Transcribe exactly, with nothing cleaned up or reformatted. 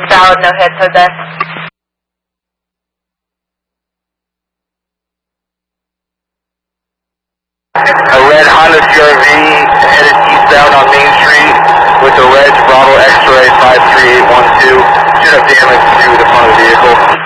valid, no hits, Jose. A red Honda C R V headed eastbound on Main Street with a red Bravo X-ray five three eight one two. Should have damage to the front of the vehicle.